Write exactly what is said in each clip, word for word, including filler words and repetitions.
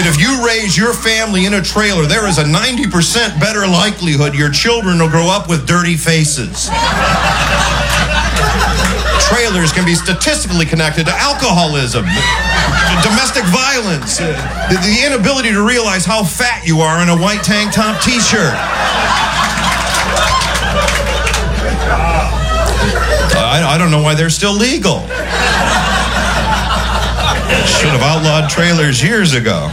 that if you raise your family in a trailer, there is a ninety percent better likelihood your children will grow up with dirty faces. Trailers can be statistically connected to alcoholism, domestic violence, the, the inability to realize how fat you are in a white tank top t-shirt. I, I don't know why they're still legal. Should have outlawed trailers years ago.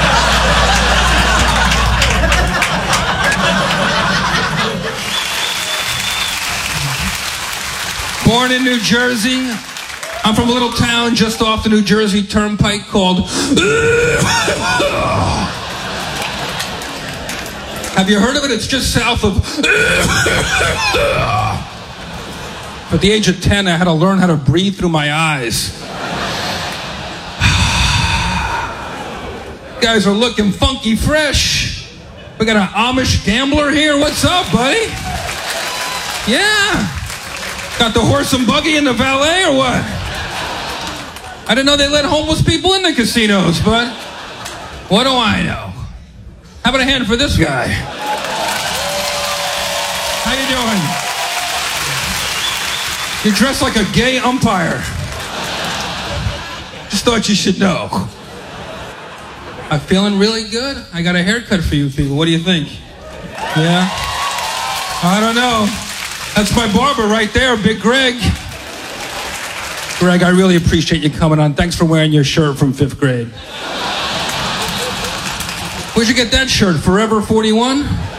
Born in New Jersey. I'm from a little town just off the New Jersey Turnpike called... Have you heard of it? It's just south of... At the age of ten, I had to learn how to breathe through my eyes. You guys are looking funky fresh. We got an Amish gambler here. What's up, buddy? Yeah. Got the horse and buggy and the valet or what? I didn't know they let homeless people in the casinos, but what do I know? How about a hand for this guy? How you doing? You're dressed like a gay umpire. Just thought you should know. I'm feeling really good. I got a haircut for you people. What do you think? Yeah? I don't know. That's my barber right there, Big Greg. Greg, I really appreciate you coming on. Thanks for wearing your shirt from fifth grade. Where'd you get that shirt? Forever forty-one?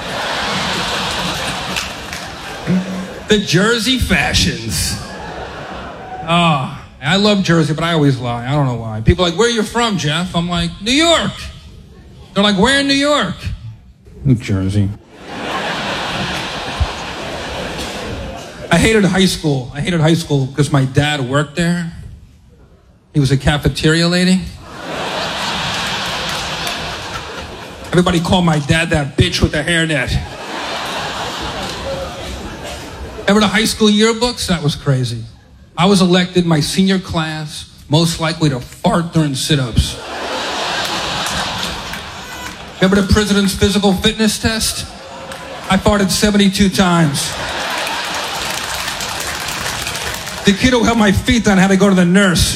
The Jersey fashions. Oh, I love Jersey, but I always lie. I don't know why. People are like, where are you from, Jeff? I'm like, New York. They're like, where in New York? New Jersey. I hated high school. I hated high school because my dad worked there. He was a cafeteria lady. Everybody called my dad that bitch with the hairnet. Ever the high school yearbooks? That was crazy. I was elected my senior class most likely to fart during sit-ups. Remember the president's physical fitness test? I farted seventy-two times. The kid who held my feet down had to go to the nurse.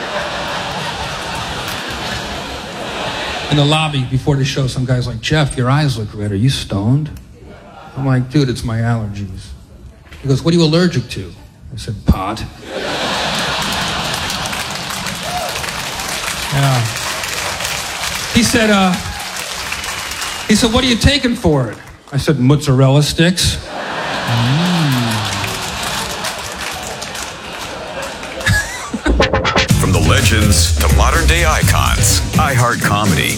In the lobby before the show, some guy's like, Jeff, your eyes look red. Are you stoned? I'm like, dude, it's my allergies. He goes, what are you allergic to? I said, pot. Yeah. He said, uh, he said, what are you taking for it? I said, mozzarella sticks. Mm. From the legends to modern day icons, iHeart Comedy.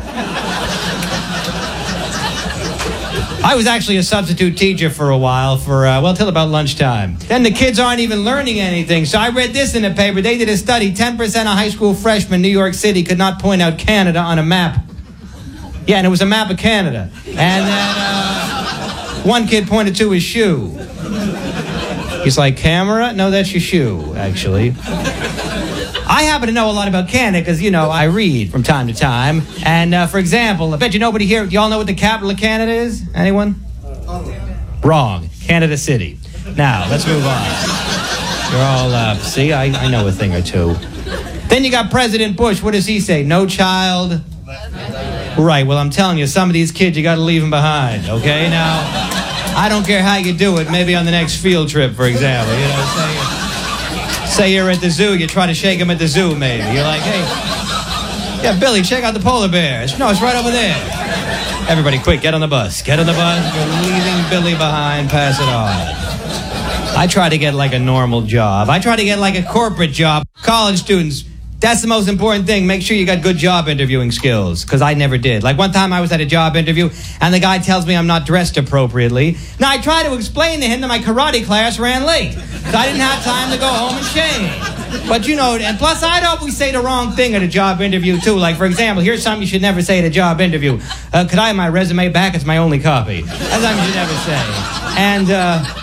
I was actually a substitute teacher for a while, for, uh, well, till about lunchtime. Then the kids aren't even learning anything, so I read this in the paper. They did a study. ten percent of high school freshmen in New York City could not point out Canada on a map. Yeah, and it was a map of Canada. And then uh, one kid pointed to his shoe. He's like, camera? No, that's your shoe, actually. I happen to know a lot about Canada because, you know, I read from time to time. And, uh, for example, I bet you nobody here, do y'all know what the capital of Canada is? Anyone? Wrong. Canada City. Now, let's move on. You're all, uh, see, I, I know a thing or two. Then you got President Bush. What does he say? No child? Right, well, I'm telling you, some of these kids, you got to leave them behind, okay? Now, I don't care how you do it. Maybe on the next field trip, for example. You know, say, say you're at the zoo, you try to shake them at the zoo, maybe. You're like, hey, yeah, Billy, check out the polar bears. No, it's right over there. Everybody, quick, get on the bus. Get on the bus. You're leaving Billy behind. Pass it on. I try to get like a normal job. I try to get like a corporate job. College students, that's the most important thing. Make sure you got good job interviewing skills, because I never did. Like one time I was at a job interview, and the guy tells me I'm not dressed appropriately. Now I try to explain to him that my karate class ran late, because I didn't have time to go home and change. But you know, and plus I'd always say the wrong thing at a job interview too. Like for example, here's something you should never say at a job interview. Uh, could I have my resume back? It's my only copy. That's something you should never say. And, uh...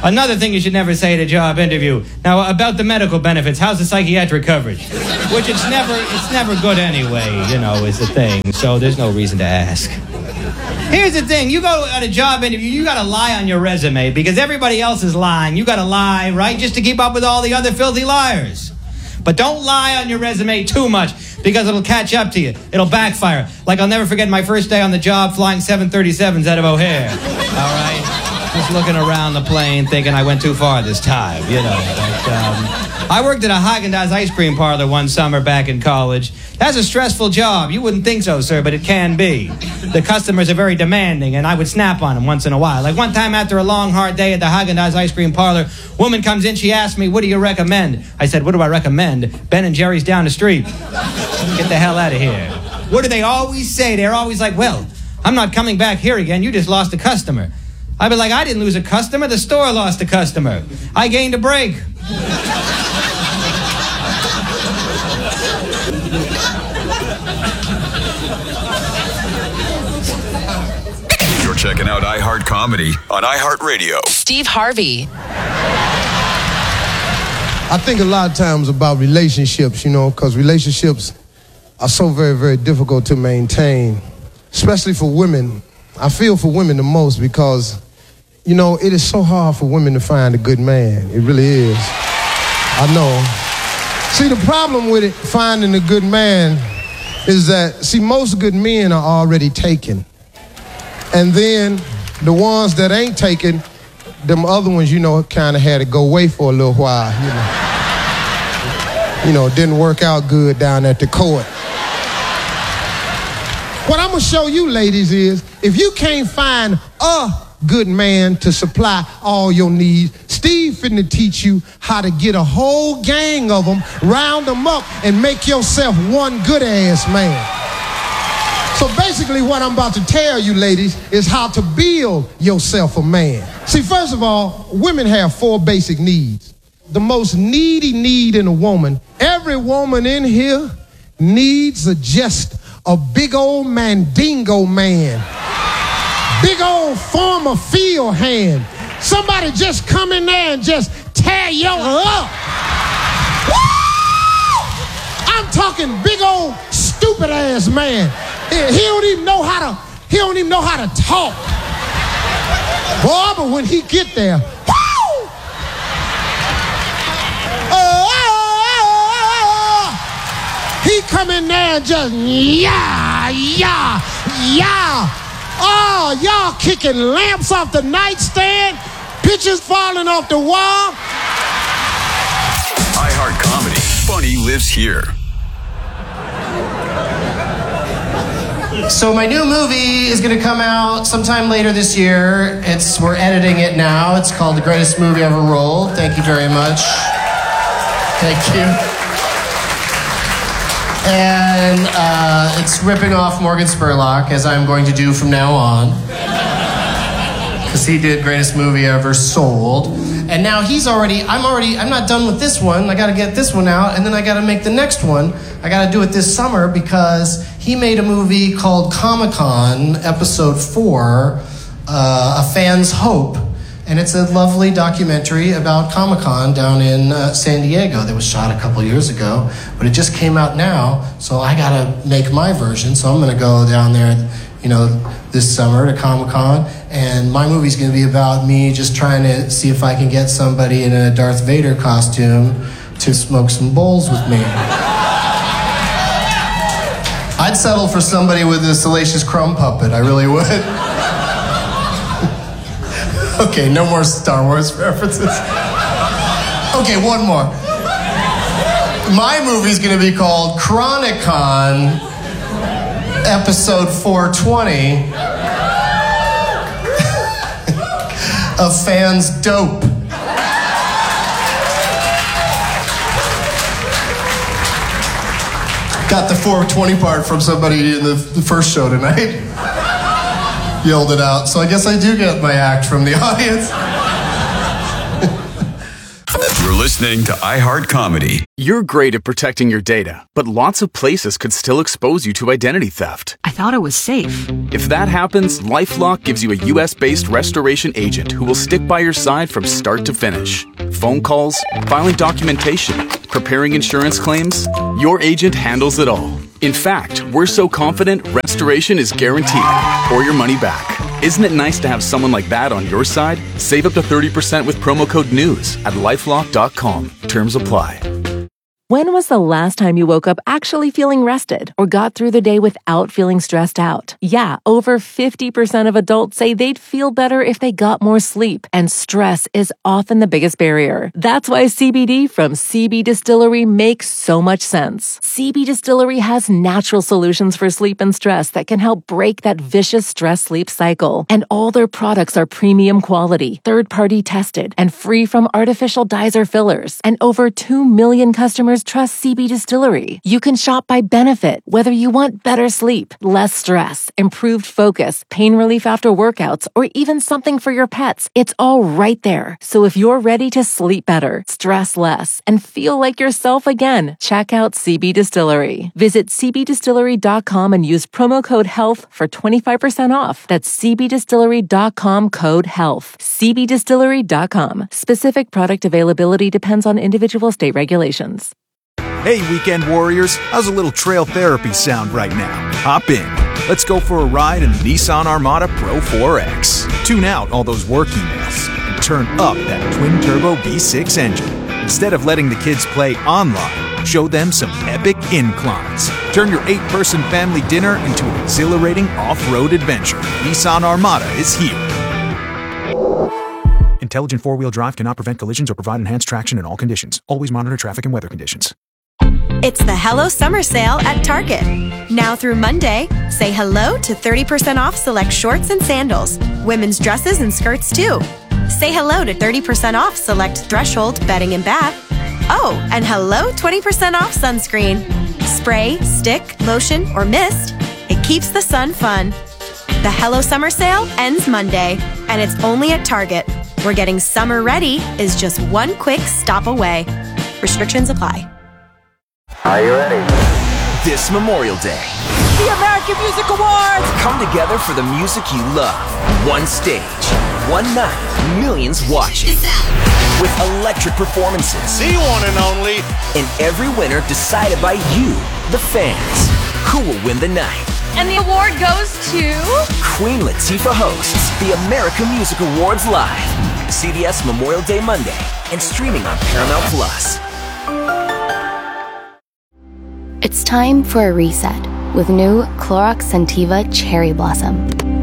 Another thing you should never say at a job interview. Now, about the medical benefits, how's the psychiatric coverage? Which it's never, it's never good anyway, you know, is the thing. So there's no reason to ask. Here's the thing. You go at a job interview, you got to lie on your resume because everybody else is lying. You got to lie, right, just to keep up with all the other filthy liars. But don't lie on your resume too much because it'll catch up to you. It'll backfire. Like I'll never forget my first day on the job flying seven thirty-sevens out of O'Hare. All right? Just looking around the plane thinking I went too far this time, you know. But, um, I worked at a Haagen-Dazs ice cream parlor one summer back in college. That's a stressful job. You wouldn't think so, sir, but it can be. The customers are very demanding, and I would snap on them once in a while. Like one time after a long, hard day at the Haagen-Dazs ice cream parlor, woman comes in, she asked me, what do you recommend? I said, what do I recommend? Ben and Jerry's down the street. Get the hell out of here. What do they always say? They're always like, well, I'm not coming back here again. You just lost a customer. I'd be like, I didn't lose a customer. The store lost a customer. I gained a break. You're checking out iHeart Comedy on iHeartRadio. Steve Harvey. I think a lot of times about relationships, you know, because relationships are so very, very difficult to maintain, especially for women. I feel for women the most because, you know, it is so hard for women to find a good man. It really is. I know. See, the problem with it, finding a good man, is that, see, most good men are already taken. And then the ones that ain't taken, them other ones, you know, kind of had to go away for a little while, you know. You know, it didn't work out good down at the court. What I'm gonna show you, ladies, is if you can't find a good man to supply all your needs, Steve finna teach you how to get a whole gang of them, round them up, and make yourself one good-ass man. So basically what I'm about to tell you, ladies, is how to build yourself a man. See, first of all, women have four basic needs. The most needy need in a woman, every woman in here needs a just a big old mandingo man. Big old former field hand. Somebody just come in there and just tear you up. Woo! I'm talking big old stupid ass man. He, he don't even know how to, he don't even know how to talk. Boy, but when he get there, woo! Oh, oh, oh, he come in there and just, yeah, yeah, yeah. Oh, y'all kicking lamps off the nightstand, pictures falling off the wall. iHeart Comedy. Funny lives here. So my new movie is going to come out sometime later this year. It's we're editing it now. It's called The Greatest Movie Ever Rolled. Thank you very much. Thank you. And uh, it's ripping off Morgan Spurlock, as I'm going to do from now on. Because he did Greatest Movie Ever Sold. And now he's already, I'm already, I'm not done with this one. I got to get this one out, and then I got to make the next one. I got to do it this summer because he made a movie called Comic-Con, Episode four, uh, A Fan's Hope. And it's a lovely documentary about Comic-Con down in uh, San Diego that was shot a couple years ago, but it just came out now, so I gotta make my version, so I'm gonna go down there, you know, this summer to Comic-Con, and my movie's gonna be about me just trying to see if I can get somebody in a Darth Vader costume to smoke some bowls with me. I'd settle for somebody with a Salacious Crumb puppet, I really would. Okay, no more Star Wars references. Okay, one more. My movie's gonna be called Chronicon, Episode four twenty. A Fan's Dope. Got the four twenty part from somebody in the, the first show tonight. Yelled it out, so I guess I do get my act from the audience. You're listening to iHeart Comedy. You're great at protecting your data, but lots of places could still expose you to identity theft. I thought it was safe. If that happens, LifeLock gives you a U S-based restoration agent who will stick by your side from start to finish. Phone calls, filing documentation, preparing insurance claims, your agent handles it all. In fact, we're so confident restoration is guaranteed or your money back. Isn't it nice to have someone like that on your side? Save up to thirty percent with promo code NEWS at lifelock dot com. Terms apply. When was the last time you woke up actually feeling rested or got through the day without feeling stressed out? Yeah, over fifty percent of adults say they'd feel better if they got more sleep, and stress is often the biggest barrier. That's why C B D from C B Distillery makes so much sense. C B Distillery has natural solutions for sleep and stress that can help break that vicious stress-sleep cycle. And all their products are premium quality, third-party tested, and free from artificial dyes or fillers. And over two million customers trust C B Distillery. You can shop by benefit, whether you want better sleep, less stress, improved focus, pain relief after workouts, or even something for your pets. It's all right there. So if you're ready to sleep better, stress less, and feel like yourself again, check out C B Distillery. Visit c b distillery dot com and use promo code HEALTH for twenty-five percent off. That's c b distillery dot com code HEALTH. c b distillery dot com. Specific product availability depends on individual state regulations. Hey, weekend warriors, how's a little trail therapy sound right now? Hop in. Let's go for a ride in the Nissan Armada Pro four X. Tune out all those work emails and turn up that twin-turbo V six engine. Instead of letting the kids play online, show them some epic inclines. Turn your eight-person family dinner into an exhilarating off-road adventure. Nissan Armada is here. Intelligent four-wheel drive cannot prevent collisions or provide enhanced traction in all conditions. Always monitor traffic and weather conditions. It's the Hello Summer Sale at Target. Now through Monday, say hello to thirty percent off select shorts and sandals, women's dresses and skirts too. Say hello to thirty percent off select Threshold bedding and bath. Oh, and hello twenty percent off sunscreen. Spray, stick, lotion, or mist. It keeps the sun fun. The Hello Summer Sale ends Monday, and it's only at Target, where getting summer ready is just one quick stop away. Restrictions apply. Are you ready? This Memorial Day, the American Music Awards come together for the music you love. One stage, one night, millions watching. With electric performances. The one and only. And every winner decided by you, the fans. Who will win the night? And the award goes to... Queen Latifah hosts the American Music Awards live. C B S Memorial Day Monday and streaming on Paramount Plus. It's time for a reset with new Clorox Scentiva Cherry Blossom.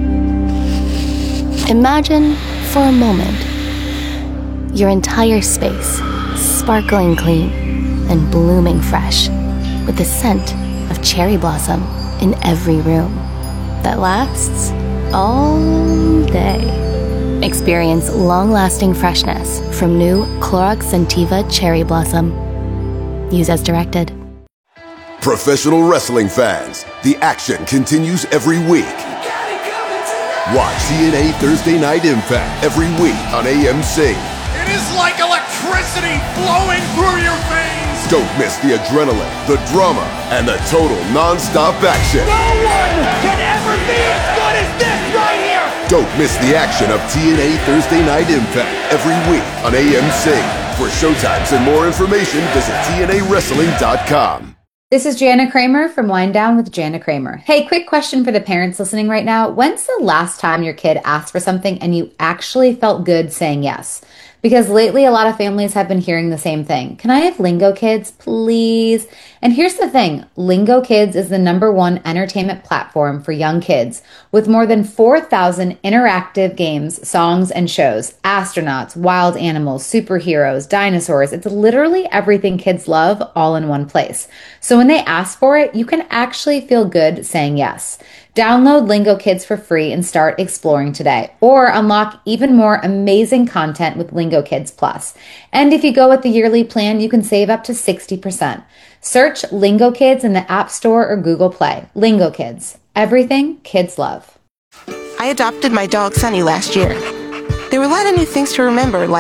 Imagine, for a moment, your entire space sparkling clean and blooming fresh with the scent of cherry blossom in every room that lasts all day. Experience long-lasting freshness from new Clorox Scentiva Cherry Blossom. Use as directed. Professional wrestling fans, the action continues every week. Watch T N A Thursday Night Impact every week on A M C. It is like electricity flowing through your veins. Don't miss the adrenaline, the drama, and the total non-stop action. No one can ever be as good as this right here. Don't miss the action of T N A Thursday Night Impact every week on A M C. For showtimes and more information, visit T N A wrestling dot com. This is Jana Kramer from Wind Down with Jana Kramer. Hey, quick question for the parents listening right now. When's the last time your kid asked for something and you actually felt good saying yes? Because lately a lot of families have been hearing the same thing. Can I have Lingo Kids, please? And here's the thing. Lingo Kids is the number one entertainment platform for young kids with more than four thousand interactive games, songs, and shows. Astronauts, wild animals, superheroes, dinosaurs. It's literally everything kids love all in one place. So when they ask for it, you can actually feel good saying yes. Download Lingo Kids for free and start exploring today, or unlock even more amazing content with Lingo Kids Plus. And if you go with the yearly plan, you can save up to sixty percent. Search Lingo Kids in the App Store or Google Play. Lingo Kids, everything kids love. I adopted my dog Sunny last year. There were a lot of new things to remember, like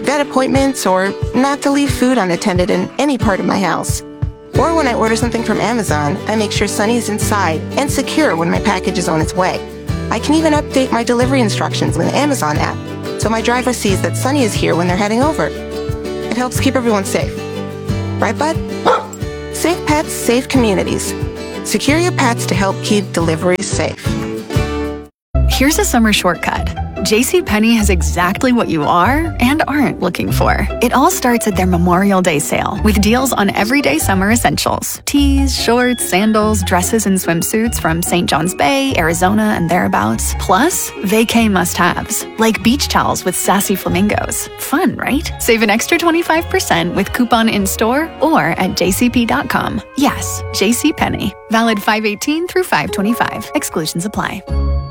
vet appointments, or not to leave food unattended in any part of my house. Or when I order something from Amazon, I make sure Sunny is inside and secure when my package is on its way. I can even update my delivery instructions with the Amazon app, so my driver sees that Sunny is here when they're heading over. It helps keep everyone safe. Right, bud? Safe pets, safe communities. Secure your pets to help keep deliveries safe. Here's a summer shortcut. JCPenney has exactly what you are and aren't looking for. It all starts at their Memorial Day sale with deals on everyday summer essentials. Tees, shorts, sandals, dresses, and swimsuits from Saint John's Bay, Arizona, and thereabouts. Plus, vacay must-haves, like beach towels with sassy flamingos. Fun, right? Save an extra twenty-five percent with coupon in-store or at j c p dot com. Yes, JCPenney. Valid five eighteen through five twenty-five. Exclusions apply.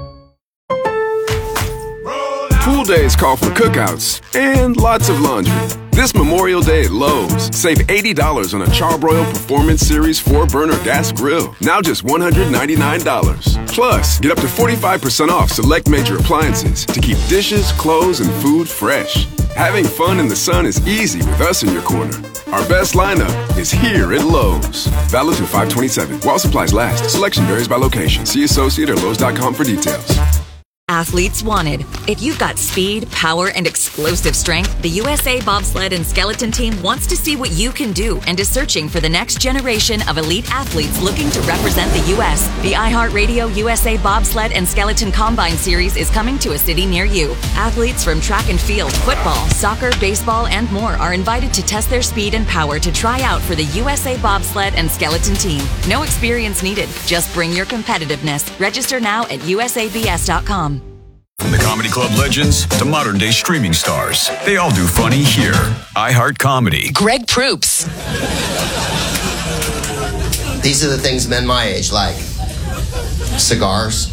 Pool days call for cookouts and lots of laundry. This Memorial Day at Lowe's, save eighty dollars on a Charbroil Performance Series four burner gas grill. Now just one hundred ninety-nine dollars. Plus, get up to forty-five percent off select major appliances to keep dishes, clothes, and food fresh. Having fun in the sun is easy with us in your corner. Our best lineup is here at Lowe's. Valid through five twenty-seven. While supplies last. Selection varies by location. See associate or lowes dot com for details. Athletes wanted. If you've got speed, power, and explosive strength, the U S A Bobsled and Skeleton Team wants to see what you can do and is searching for the next generation of elite athletes looking to represent the U S The iHeartRadio U S A Bobsled and Skeleton Combine Series is coming to a city near you. Athletes from track and field, football, soccer, baseball, and more are invited to test their speed and power to try out for the U S A Bobsled and Skeleton Team. No experience needed. Just bring your competitiveness. Register now at U S A B S dot com. From the Comedy Club legends to modern-day streaming stars, they all do funny here. iHeart Comedy. Greg Proops. These are the things men my age like. Cigars.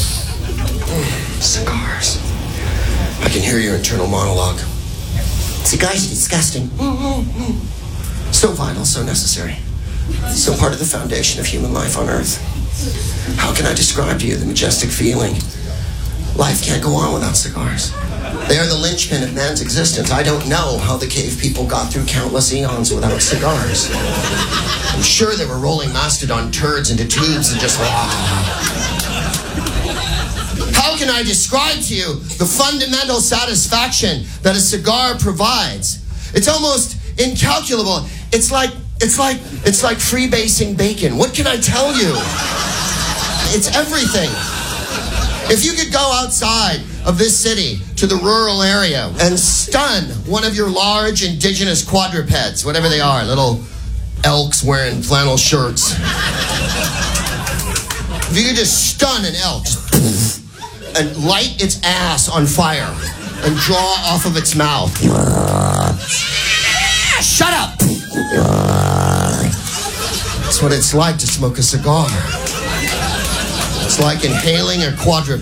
Cigars. I can hear your internal monologue. Cigars are disgusting. So vital, so necessary. So part of the foundation of human life on Earth. How can I describe to you the majestic feeling? Life can't go on without cigars. They are the linchpin of man's existence. I don't know how the cave people got through countless eons without cigars. I'm sure they were rolling mastodon turds into tubes and just... How can I describe to you the fundamental satisfaction that a cigar provides? It's almost incalculable. It's like, it's like, it's like freebasing bacon. What can I tell you? It's everything. If you could go outside of this city to the rural area and stun one of your large indigenous quadrupeds, whatever they are, little elks wearing flannel shirts. If you could just stun an elk just, and light its ass on fire and draw off of its mouth. Shut up! That's what it's like to smoke a cigar. It's like inhaling a quadruped.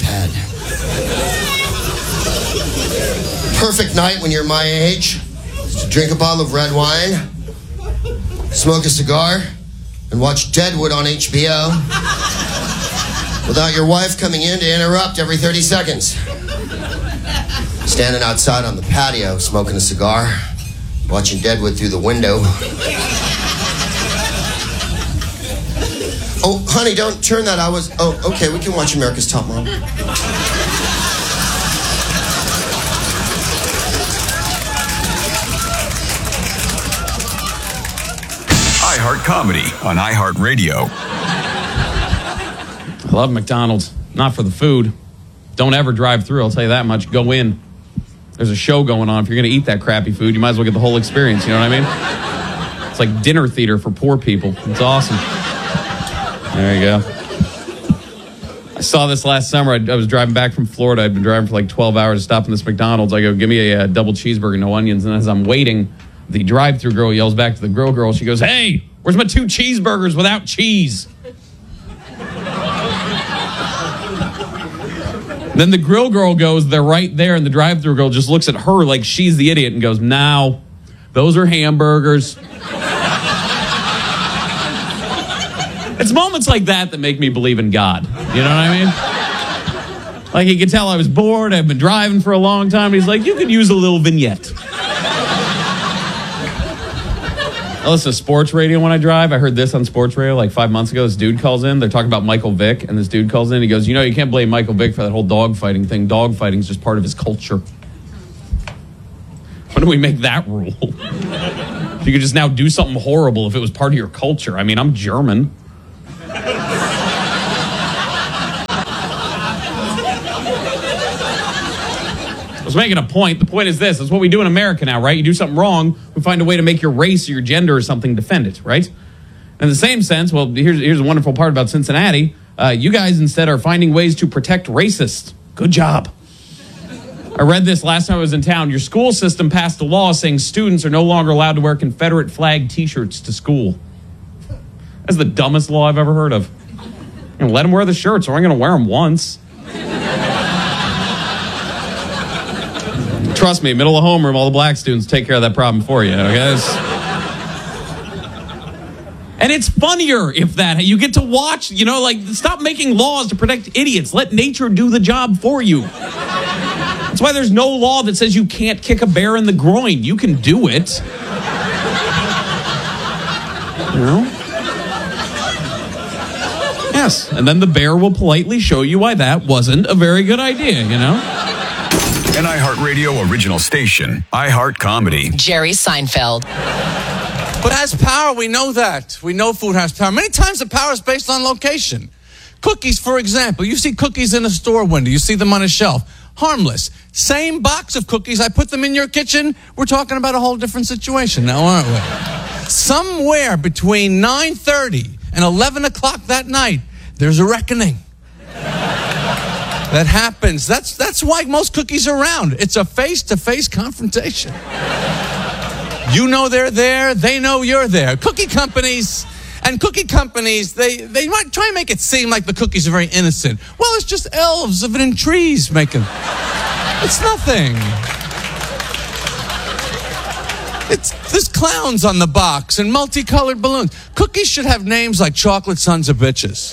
Perfect night when you're my age is to drink a bottle of red wine, smoke a cigar, and watch Deadwood on H B O without your wife coming in to interrupt every thirty seconds. Standing outside on the patio, smoking a cigar, watching Deadwood through the window. Oh, honey, don't turn that. I was... Oh, okay, we can watch America's Top Model. iHeart Comedy on iHeartRadio. I love McDonald's. Not for the food. Don't ever drive through, I'll tell you that much. Go in. There's a show going on. If you're going to eat that crappy food, you might as well get the whole experience, you know what I mean? It's like dinner theater for poor people. It's awesome. There you go. I saw this last summer. I, I was driving back from Florida. I'd been driving for like twelve hours to stop in this McDonald's. I go, give me a, a double cheeseburger, no onions. And as I'm waiting, the drive-thru girl yells back to the grill girl. She goes, hey, where's my two cheeseburgers without cheese? Then the grill girl goes, they're right there. And the drive-thru girl just looks at her like she's the idiot and goes, no, those are hamburgers. It's moments like that that make me believe in God. You know what I mean? Like, he could tell I was bored. I've been driving for a long time. He's like, you could use a little vignette. I listen to sports radio when I drive. I heard this on sports radio like five months ago. This dude calls in. They're talking about Michael Vick, and this dude calls in. He goes, you know, you can't blame Michael Vick for that whole dogfighting thing. Dogfighting is just part of his culture. When do we make that rule? You could just now do something horrible if it was part of your culture. I mean, I'm German. I was making a point. The point is this. It's what we do in America now, right? You do something wrong, we find a way to make your race or your gender or something defend it, right? In the same sense, well, here's, here's a wonderful part about Cincinnati. Uh, you guys instead are finding ways to protect racists. Good job. I read this last time I was in town. Your school system passed a law saying students are no longer allowed to wear Confederate flag t-shirts to school. That's the dumbest law I've ever heard of. I'm going to let them wear the shirts, or I'm going to wear them once. Trust me, middle of homeroom, all the black students take care of that problem for you, okay? And it's funnier if that, you get to watch, you know, like, stop making laws to protect idiots. Let nature do the job for you. That's why there's no law that says you can't kick a bear in the groin. You can do it. You know? Yes, and then the bear will politely show you why that wasn't a very good idea, you know? An iHeartRadio original station, iHeart Comedy. Jerry Seinfeld. Food has power, we know that. We know food has power. Many times the power is based on location. Cookies, for example. You see cookies in a store window. You see them on a shelf. Harmless. Same box of cookies. I put them in your kitchen. We're talking about a whole different situation now, aren't we? Somewhere between nine thirty and eleven o'clock that night, there's a reckoning. That happens. That's, that's why most cookies are around. It's a face-to-face confrontation. You know they're there. They know you're there. Cookie companies... And cookie companies, they, they might try and make it seem like the cookies are very innocent. Well, it's just elves living in trees making... It's nothing. It's, there's clowns on the box and multicolored balloons. Cookies should have names like Chocolate Sons of Bitches.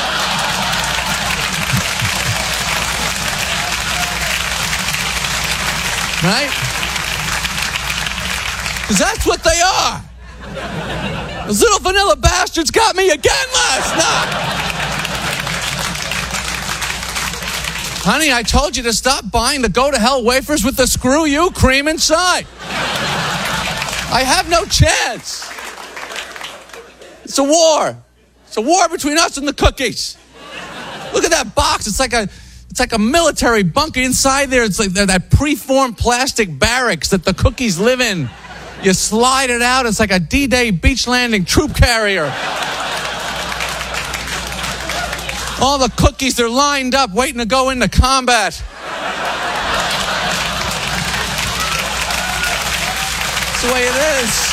Right? Because that's what they are. Those little vanilla bastards got me again last night. Honey, I told you to stop buying the go-to-hell wafers with the screw you cream inside. I have no chance. It's a war. It's a war between us and the cookies. Look at that box. It's like a, it's like a military bunker inside there. It's like that preformed plastic barracks that the cookies live in. You slide it out, it's like a D-Day beach landing troop carrier. All the cookies, they're lined up, waiting to go into combat. That's the way it is.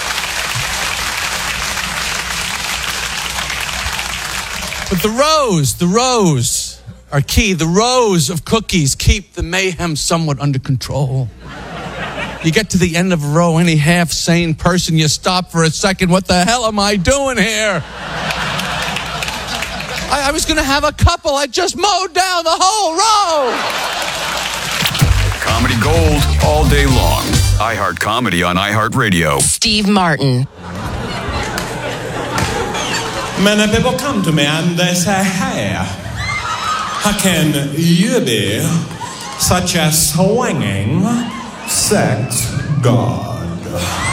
But the rows, the rows are key. The rows of cookies keep the mayhem somewhat under control. You get to the end of a row, any half-sane person, you stop for a second. What the hell am I doing here? I, I was going to have a couple. I just mowed down the whole row. Comedy gold all day long. iHeart Comedy on iHeartRadio. Steve Martin. Many people come to me and they say, hey, how can you be such a swinging sex god?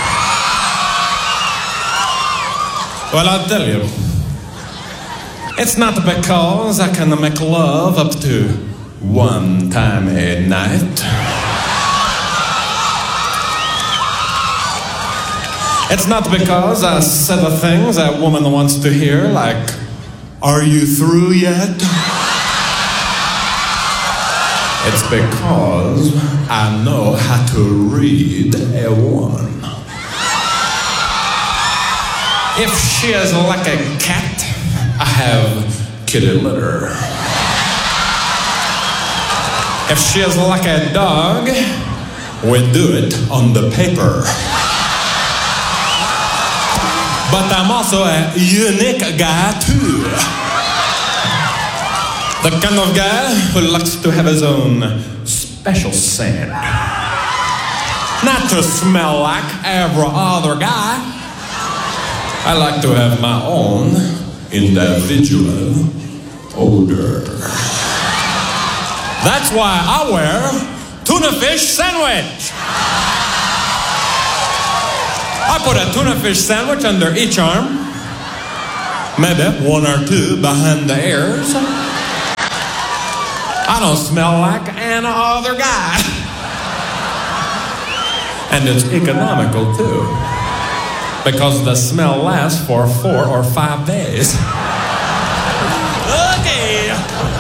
Well, I'll tell you. It's not because I can make love up to one time a night. It's not because I say the things a woman wants to hear, like, are you through yet? It's because I know how to read a woman. If she is like a cat, I have kitty litter. If she is like a dog, we do it on the paper. But I'm also a unique guy too. The kind of guy who likes to have his own special scent. Not to smell like every other guy. I like to have my own individual odor. That's why I wear tuna fish sandwich. I put a tuna fish sandwich under each arm, maybe one or two behind the ears. I don't smell like any other guy. And it's economical too, because the smell lasts for four or five days. Okay.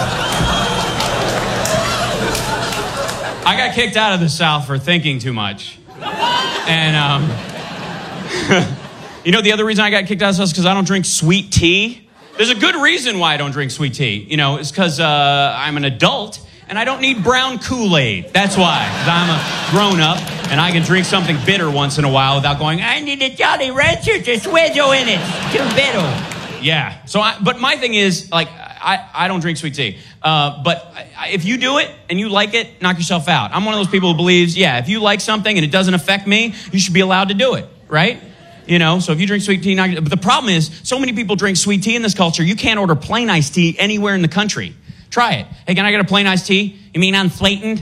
I got kicked out of the South for thinking too much. And, um... you know, the other reason I got kicked out of the South is because I don't drink sweet tea. There's a good reason why I don't drink sweet tea. You know, it's because uh, I'm an adult and I don't need brown Kool-Aid. That's why. Because I'm a grown-up and I can drink something bitter once in a while without going, I need a Jolly Rancher to swizzle in it. It's too bitter. Yeah. So, I, but my thing is, like, I, I don't drink sweet tea. Uh, but I, if you do it and you like it, knock yourself out. I'm one of those people who believes, yeah, if you like something and it doesn't affect me, you should be allowed to do it, right? You know, so if you drink sweet tea, not, but the problem is, so many people drink sweet tea in this culture, you can't order plain iced tea anywhere in the country. Try it. Hey, can I get a plain iced tea? You mean unsweetened?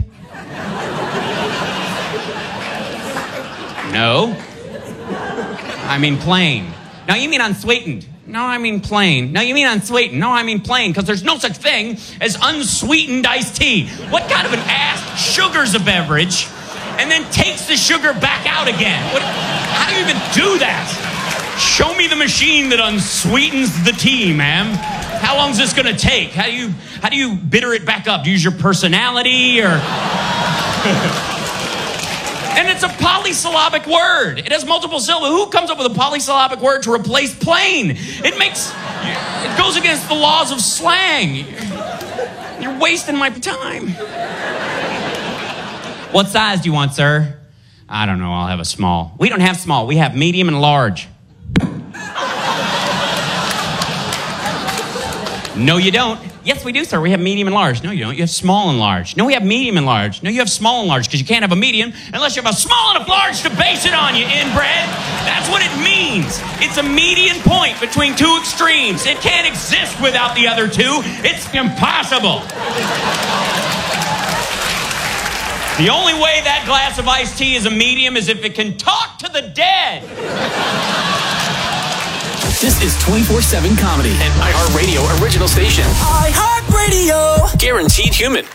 No. I mean plain. No, you mean unsweetened. No, I mean plain. No, you mean unsweetened. No, I mean plain, because there's no such thing as unsweetened iced tea. What kind of an ass sugars a beverage and then takes the sugar back out again? What, how do you even do that? Show me the machine that unsweetens the tea, ma'am. How long is this going to take? How do you how do you bitter it back up? Do you use your personality or? And it's a polysyllabic word. It has multiple syllables. Who comes up with a polysyllabic word to replace plain? It makes it goes against the laws of slang. You're wasting my time. What size do you want, sir? I don't know. I'll have a small. We don't have small. We have medium and large. No, you don't. Yes, we do, sir. We have medium and large. No, you don't. You have small and large. No, we have medium and large. No, you have small and large, because you can't have a medium unless you have a small and a large to base it on, you inbred. That's what it means. It's a median point between two extremes. It can't exist without the other two. It's impossible. The only way that glass of iced tea is a medium is if it can talk to the dead. This is twenty-four seven Comedy, an iHeartRadio original station. iHeartRadio! Guaranteed human.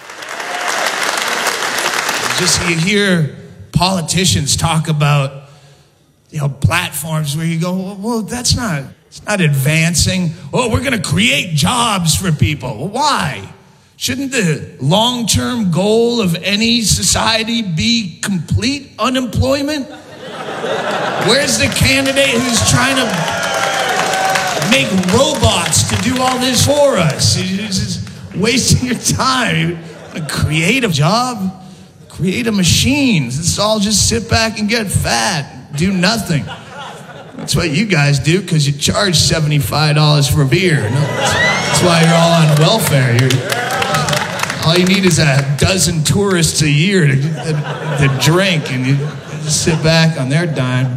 Just you hear politicians talk about, you know, platforms where you go, well, well that's not, it's not advancing. Oh, we're going to create jobs for people. Well, why? Shouldn't the long-term goal of any society be complete unemployment? Where's the candidate who's trying to make robots to do all this for us? You're just wasting your time. Create a job, create a machine. Let's all just sit back and get fat, do nothing. That's what you guys do, because you charge seventy-five dollars for a beer. No, that's why you're all on welfare. You're, all you need is a dozen tourists a year to, to, to drink, and you just sit back on their dime.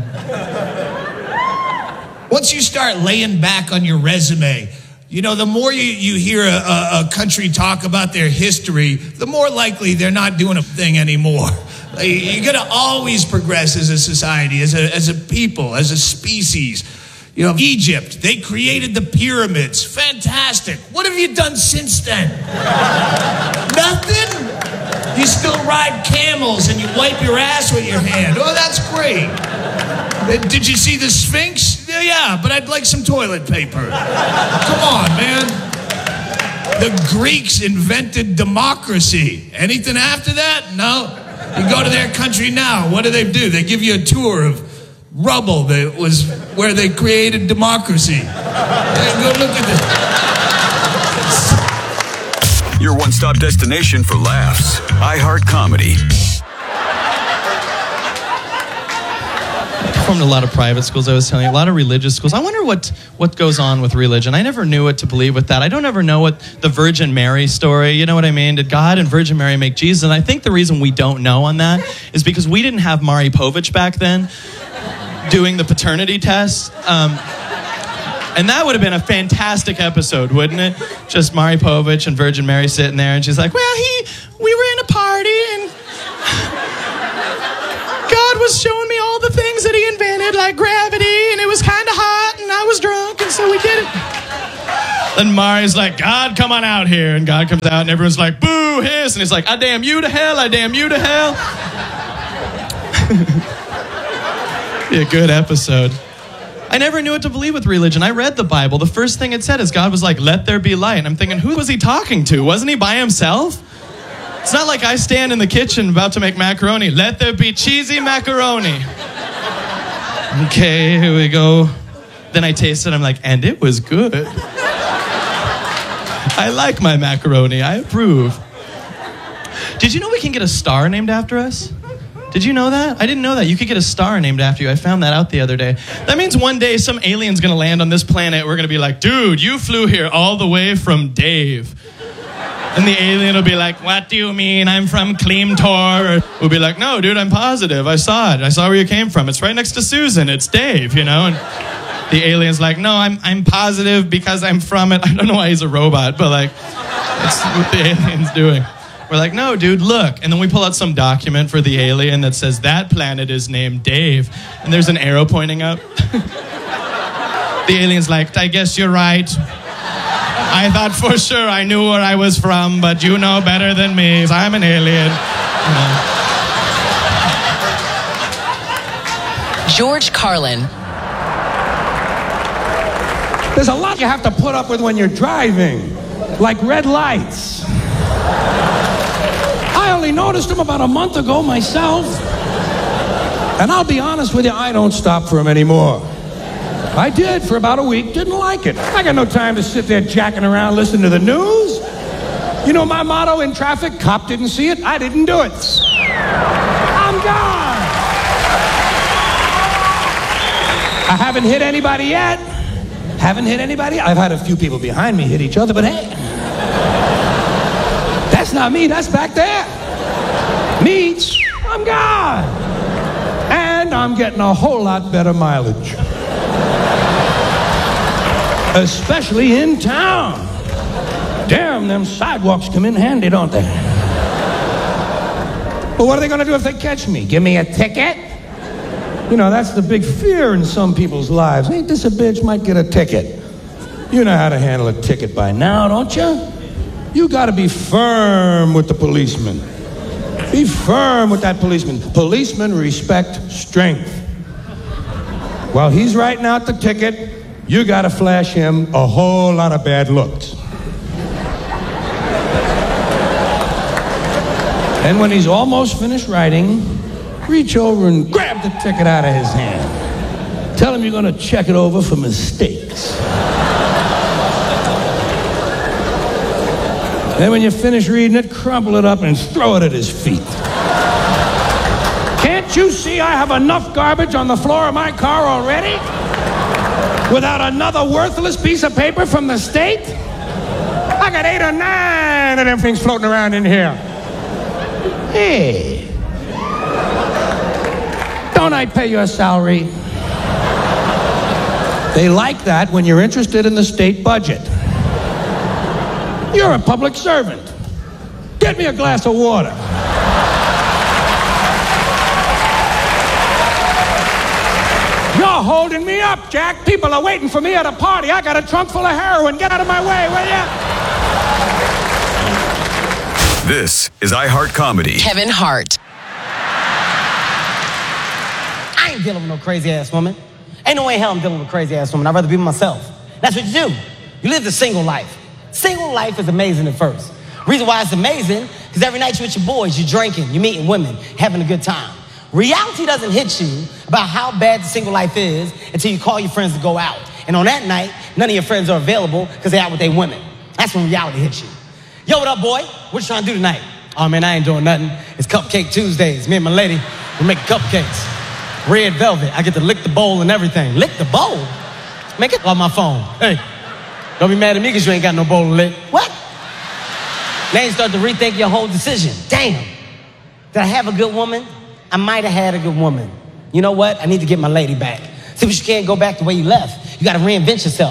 Once you start laying back on your resume, you know, the more you, you hear a, a, a country talk about their history, the more likely they're not doing a thing anymore. Like, you're going to always progress as a society, as a, as a people, as a species. You know, Egypt, they created the pyramids. Fantastic. What have you done since then? Nothing? You still ride camels and you wipe your ass with your hand. Oh, that's great. Did you see the Sphinx? Yeah, but I'd like some toilet paper. Come on, man. The Greeks invented democracy. Anything after that? No. You go to their country now, what do they do? They give you a tour of rubble that was where they created democracy. Go look at this. Your one-stop destination for laughs. iHeart Comedy. I performed a lot of private schools, I was telling you, a lot of religious schools. I wonder what, what goes on with religion. I never knew what to believe with that. I don't ever know what the Virgin Mary story, you know what I mean? Did God and Virgin Mary make Jesus? And I think the reason we don't know on that is because we didn't have Mari Povich back then doing the paternity test. Um, And that would have been a fantastic episode, wouldn't it? Just Maury Povich and Virgin Mary sitting there, and she's like, well, he, we were in a party, and God was showing me all the things that he invented, like gravity, and it was kind of hot, and I was drunk, and so we did it. Then Mari's like, God, come on out here. And God comes out, and everyone's like, boo, hiss. And he's like, I damn you to hell, I damn you to hell. Be a good episode. I never knew what to believe with religion. I read the Bible. The first thing it said is God was like, let there be light. And I'm thinking, who was he talking to? Wasn't he by himself? It's not like I stand in the kitchen about to make macaroni. Let there be cheesy macaroni. Okay, here we go. Then I taste it. I'm like, and it was good. I like my macaroni. I approve. Did you know we can get a star named after us? Did you know that? I didn't know that. You could get a star named after you. I found that out the other day. That means one day some alien's going to land on this planet. We're going to be like, dude, you flew here all the way from Dave. And the alien will be like, what do you mean? I'm from Cleamtor. Or we'll be like, no, dude, I'm positive. I saw it. I saw where you came from. It's right next to Susan. It's Dave, you know? And the alien's like, no, I'm I'm positive because I'm from it. I don't know why he's a robot, but like, that's what the alien's doing. We're like, no, dude, look. And then we pull out some document for the alien that says that planet is named Dave. And there's an arrow pointing up. The alien's like, I guess you're right. I thought for sure I knew where I was from, but you know better than me. I'm an alien. You know. George Carlin. There's a lot you have to put up with when you're driving, like red lights. I only noticed them about a month ago myself. And I'll be honest with you, I don't stop for them anymore. I did for about a week, didn't like it. I got no time to sit there jacking around listening to the news. You know my motto in traffic? Cop didn't see it, I didn't do it. I'm gone. I haven't hit anybody yet. Haven't hit anybody. I've had a few people behind me hit each other, but hey. That's not me, that's back there. Me, I'm gone. And I'm getting a whole lot better mileage. Especially in town. Damn, them sidewalks come in handy, don't they? But what are they gonna do if they catch me? Give me a ticket? You know, that's the big fear in some people's lives. Ain't this a bitch? Might get a ticket. You know how to handle a ticket by now, don't you? You gotta be firm with the policeman. Be firm with that policeman. Policemen respect strength. While he's writing out the ticket, you gotta flash him a whole lot of bad looks. And when he's almost finished writing, reach over and grab the ticket out of his hand. Tell him you're gonna check it over for mistakes. Then when you finish reading it, crumple it up and throw it at his feet. Can't you see I have enough garbage on the floor of my car already? Without another worthless piece of paper from the state? I got eight or nine of them things floating around in here. Hey. Don't I pay your salary? They like that when you're interested in the state budget. You're a public servant. Get me a glass of water. You're holding me up, Jack. People are waiting for me at a party. I got a trunk full of heroin. Get out of my way, will ya? This is iHeart Comedy. Kevin Hart. I ain't dealing with no crazy ass woman. Ain't no way in hell I'm dealing with a crazy ass woman. I'd rather be myself. That's what you do. You live the single life. Single life is amazing at first. Reason why it's amazing, because every night you're with your boys, you're drinking, you're meeting women, having a good time. Reality doesn't hit you about how bad the single life is until you call your friends to go out. And on that night, none of your friends are available because they're out with their women. That's when reality hits you. Yo, what up, boy? What you trying to do tonight? Oh, man, I ain't doing nothing. It's Cupcake Tuesdays. Me and my lady, we make cupcakes. Red velvet. I get to lick the bowl and everything. Lick the bowl? Man, get off my phone. Hey, don't be mad at me because you ain't got no bowl to lick. What? Now you start to rethink your whole decision. Damn. Did I have a good woman? I might have had a good woman. You know what? I need to get my lady back. See, but you can't go back the way you left. You got to reinvent yourself.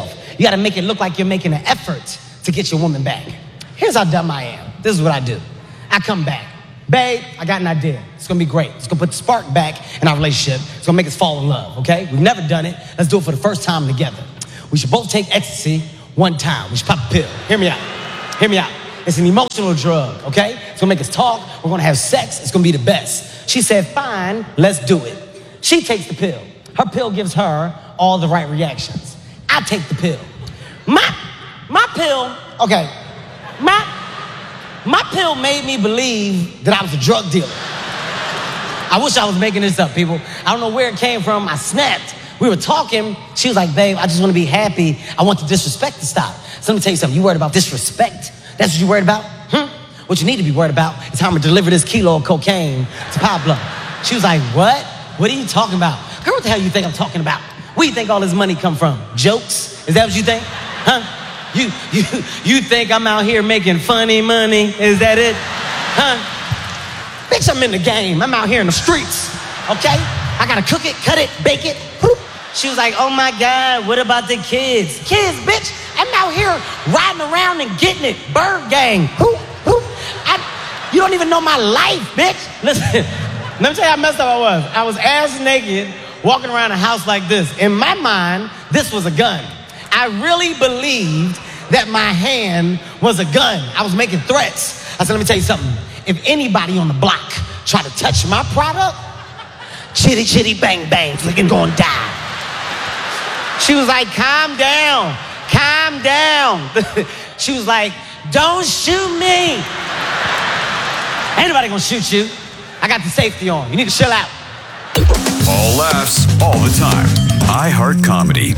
You gotta make it look like you're making an effort to get your woman back. Here's how dumb I am. This is what I do. I come back. Babe, I got an idea. It's gonna be great. It's gonna put the spark back in our relationship. It's gonna make us fall in love, okay? We've never done it. Let's do it for the first time together. We should both take ecstasy one time. We should pop a pill. Hear me out. Hear me out. It's an emotional drug, okay? It's gonna make us talk. We're gonna have sex. It's gonna be the best. She said, fine, let's do it. She takes the pill. Her pill gives her all the right reactions. I take the pill. My, my pill, okay, my, my pill made me believe that I was a drug dealer. I wish I was making this up, people. I don't know where it came from. I snapped. We were talking. She was like, babe, I just want to be happy. I want the disrespect to stop. So let me tell you something. You worried about disrespect? That's what you worried about? Hmm? What you need to be worried about is how I'm going to deliver this kilo of cocaine to Pablo. She was like, what? What are you talking about? Girl, what the hell you think I'm talking about? Where you think all this money come from? Jokes? Is that what you think? Huh? You, you, you think I'm out here making funny money? Is that it? Huh? Bitch, I'm in the game. I'm out here in the streets. Okay? I gotta cook it, cut it, bake it. Whoop. She was like, oh my God, what about the kids? Kids, bitch, I'm out here riding around and getting it. Bird gang. Whoop, whoop. I, you don't even know my life, bitch. Listen, let me tell you how messed up I was. I was ass naked walking around a house like this. In my mind, this was a gun. I really believed that my hand was a gun. I was making threats. I said, let me tell you something. If anybody on the block try to touch my product, chitty chitty bang bang, flicking gonna die. She was like, calm down, calm down. She was like, don't shoot me. Ain't nobody gonna shoot you. I got the safety on. You need to chill out. All laughs, all the time. iHeart Comedy.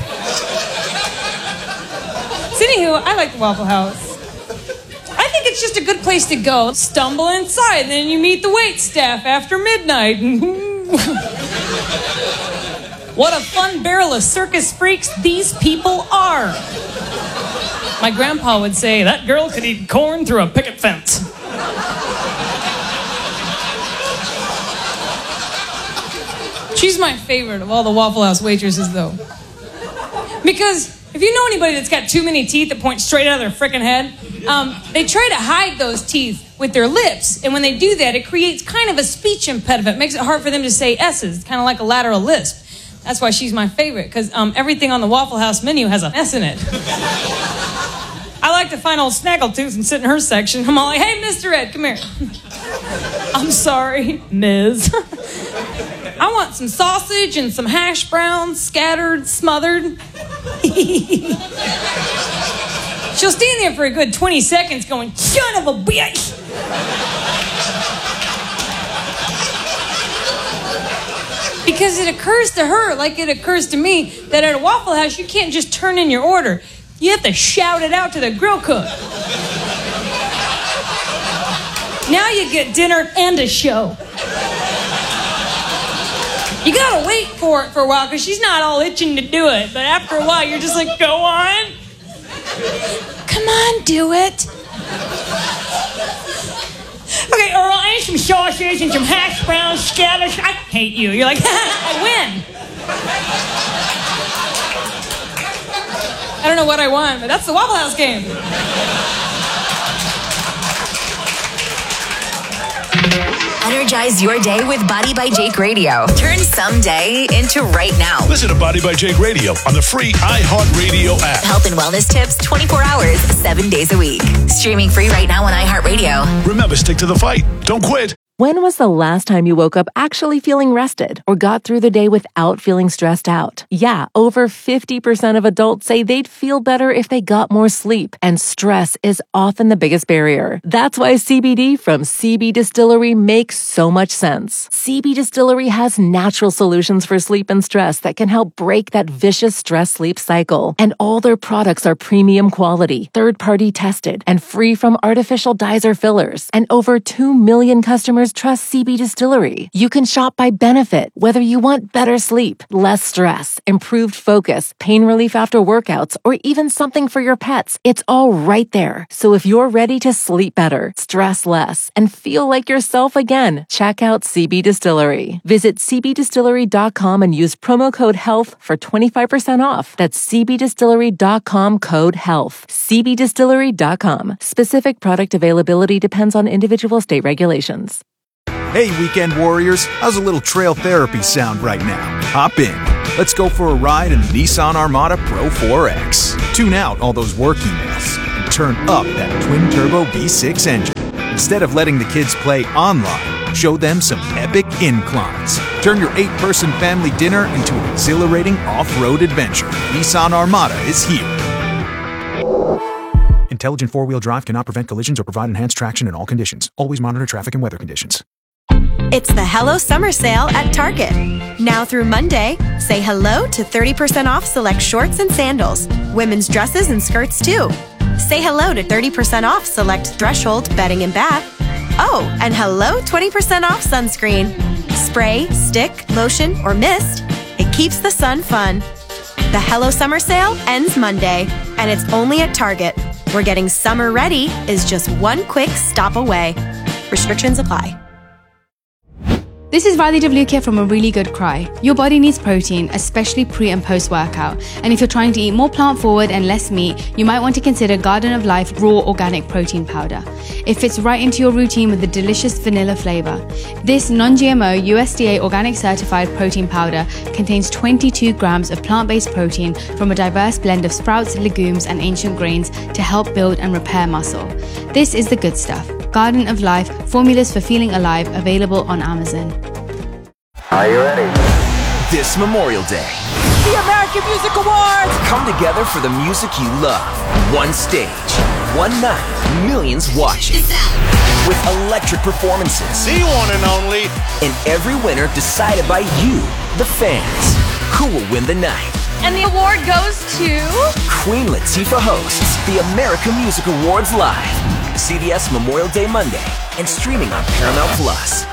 So anywho, I like the Waffle House. I think it's just a good place to go. Stumble inside, and then you meet the wait staff after midnight. What a fun barrel of circus freaks these people are. My grandpa would say, that girl could eat corn through a picket fence. She's my favorite of all the Waffle House waitresses, though. Because if you know anybody that's got too many teeth that point straight out of their frickin' head, um, they try to hide those teeth with their lips. And when they do that, it creates kind of a speech impediment. It makes it hard for them to say S's, kind of like a lateral lisp. That's why she's my favorite, because um, everything on the Waffle House menu has an S in it. I like to find old Snaggletooth and sit in her section. I'm all like, hey, Mister Ed, come here. I'm sorry, Miz I want some sausage and some hash browns, scattered, smothered. She'll stand there for a good twenty seconds going, son of a bitch. Because it occurs to her, like it occurs to me, that at a Waffle House, you can't just turn in your order. You have to shout it out to the grill cook. Now you get dinner and a show. You gotta wait for it for a while, because she's not all itching to do it. But after a while, you're just like, go on. Come on, do it. Okay, Earl, I need some sausage and some hash browns, scallops. I hate you. You're like, I win. I don't know what I want, but that's the Waffle House game. Energize your day with Body by Jake Radio. Turn someday into right now. Listen to Body by Jake Radio on the free iHeartRadio app. Health and wellness tips twenty-four hours, seven days a week. Streaming free right now on iHeartRadio. Remember, stick to the fight. Don't quit. When was the last time you woke up actually feeling rested or got through the day without feeling stressed out? Yeah, over fifty percent of adults say they'd feel better if they got more sleep, and stress is often the biggest barrier. That's why C B D from C B Distillery makes so much sense. C B Distillery has natural solutions for sleep and stress that can help break that vicious stress-sleep cycle. And all their products are premium quality, third-party tested, and free from artificial dyes or fillers. And over two million customers customers trust C B Distillery. You can shop by benefit, whether you want better sleep, less stress, improved focus, pain relief after workouts, or even something for your pets. It's all right there. So if you're ready to sleep better, stress less, and feel like yourself again, check out C B Distillery. Visit c b distillery dot com and use promo code HEALTH for twenty-five percent off. That's c b distillery dot com code HEALTH. c b distillery dot com. Specific product availability depends on individual state regulations. Hey, weekend warriors, how's a little trail therapy sound right now? Hop in. Let's go for a ride in the Nissan Armada Pro four X. Tune out all those work emails and turn up that twin-turbo V six engine. Instead of letting the kids play online, show them some epic inclines. Turn your eight-person family dinner into an exhilarating off-road adventure. Nissan Armada is here. Intelligent four-wheel drive cannot prevent collisions or provide enhanced traction in all conditions. Always monitor traffic and weather conditions. It's the Hello Summer Sale at Target. Now through Monday, say hello to thirty percent off select shorts and sandals, women's dresses and skirts too. Say hello to thirty percent off select Threshold bedding and bath. Oh, and hello twenty percent off sunscreen. Spray, stick, lotion, or mist. It keeps the sun fun. The Hello Summer Sale ends Monday, and it's only at Target, where getting summer ready is just one quick stop away. Restrictions apply. This is Radhi Devlukia from A Really Good Cry. Your body needs protein, especially pre and post workout. And if you're trying to eat more plant forward and less meat, you might want to consider Garden of Life Raw Organic Protein Powder. It fits right into your routine with a delicious vanilla flavor. This non-G M O U S D A organic certified protein powder contains twenty-two grams of plant-based protein from a diverse blend of sprouts, legumes, and ancient grains to help build and repair muscle. This is the good stuff. Garden of Life, formulas for feeling alive, available on Amazon. Are you ready? This Memorial Day, the American Music Awards! Come together for the music you love. One stage, one night, millions watching. With electric performances. The one and only. And every winner decided by you, the fans. Who will win the night? And the award goes to... Queen Latifah hosts the American Music Awards live. C B S Memorial Day Monday and streaming on Paramount Plus.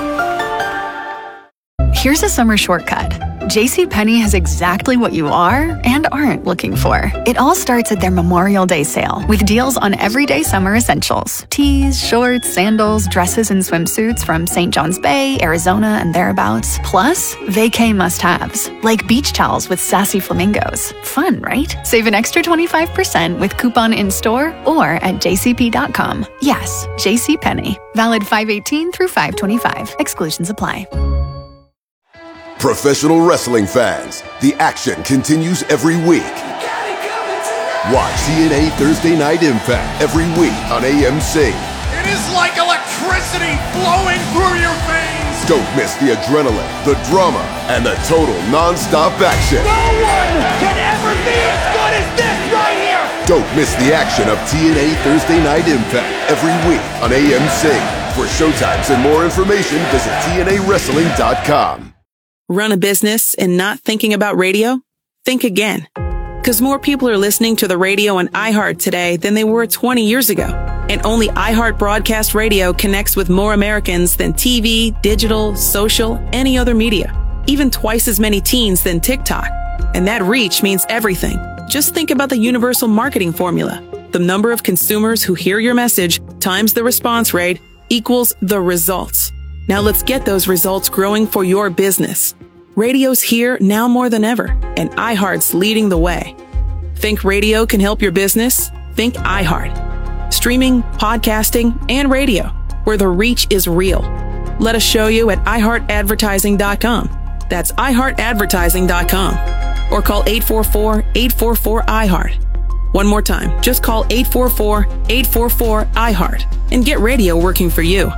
Here's a summer shortcut. JCPenney has exactly what you are and aren't looking for. It all starts at their Memorial Day sale with deals on everyday summer essentials. Tees, shorts, sandals, dresses, and swimsuits from Saint John's Bay, Arizona, and thereabouts. Plus, vacay must-haves, like beach towels with sassy flamingos. Fun, right? Save an extra twenty-five percent with coupon in-store or at j c p dot com. Yes, JCPenney. Valid five eighteen through five twenty-five. Exclusions apply. Professional wrestling fans, the action continues every week. Watch T N A Thursday Night Impact every week on A M C. It is like electricity flowing through your veins. Don't miss the adrenaline, the drama, and the total non-stop action. No one can ever be as good as this right here. Don't miss the action of T N A Thursday Night Impact every week on A M C. For showtimes and more information, visit T N A wrestling dot com. Run a business and not thinking about radio? Think again. Because more people are listening to the radio on iHeart today than they were twenty years ago. And only iHeart Broadcast Radio connects with more Americans than T V, digital, social, any other media. Even twice as many teens than TikTok. And that reach means everything. Just think about the universal marketing formula. The number of consumers who hear your message times the response rate equals the results. Now let's get those results growing for your business. Radio's here now more than ever, and iHeart's leading the way. Think radio can help your business? Think iHeart. Streaming, podcasting, and radio, where the reach is real. Let us show you at i heart advertising dot com. That's i heart advertising dot com. Or call eight four four, eight four four, I heart. One more time, just call eight four four, eight four four, I heart and get radio working for you.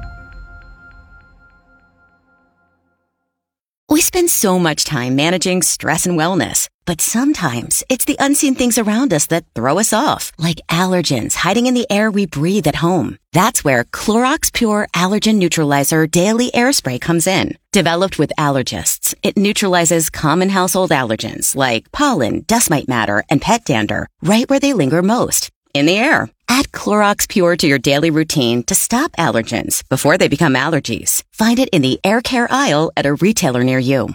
We spend so much time managing stress and wellness, but sometimes it's the unseen things around us that throw us off, like allergens hiding in the air we breathe at home. That's where Clorox Pure Allergen Neutralizer Daily Air Spray comes in. Developed with allergists, it neutralizes common household allergens like pollen, dust mite matter, and pet dander right where they linger most, in the air. Add Clorox Pure to your daily routine to stop allergens before they become allergies. Find it in the air care aisle at a retailer near you.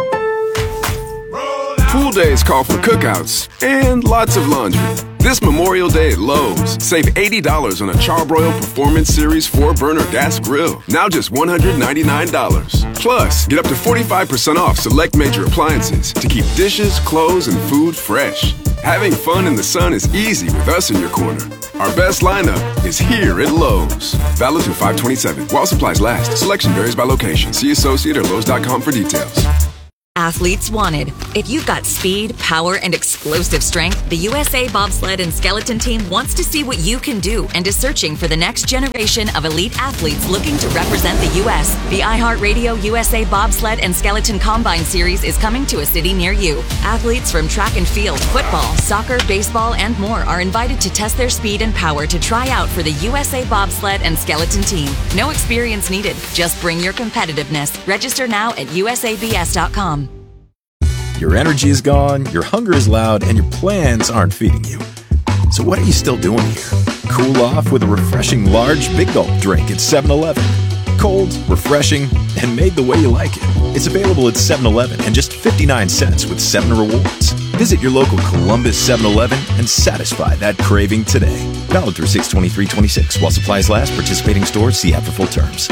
Pool days call for cookouts and lots of laundry. This Memorial Day at Lowe's, save eighty dollars on a Charbroil Performance Series four burner gas grill. Now just one hundred ninety-nine dollars. Plus, get up to forty-five percent off select major appliances to keep dishes, clothes, and food fresh. Having fun in the sun is easy with us in your corner. Our best lineup is here at Lowe's. Valid through five twenty-seven. While supplies last. Selection varies by location. See associate or Lowe's dot com for details. Athletes wanted. If you've got speed, power, and explosive strength, the U S A Bobsled and Skeleton Team wants to see what you can do and is searching for the next generation of elite athletes looking to represent the U S The iHeartRadio U S A Bobsled and Skeleton Combine Series is coming to a city near you. Athletes from track and field, football, soccer, baseball, and more are invited to test their speed and power to try out for the U S A Bobsled and Skeleton Team. No experience needed. Just bring your competitiveness. Register now at U S A B S dot com. Your energy is gone, your hunger is loud, and your plans aren't feeding you. So what are you still doing here? Cool off with a refreshing large Big Gulp drink at seven eleven. Cold, refreshing, and made the way you like it. It's available at seven eleven and just fifty-nine cents with seven rewards. Visit your local Columbus seven eleven and satisfy that craving today. Valid through six twenty-three twenty-six. While supplies last, participating stores see app for full terms.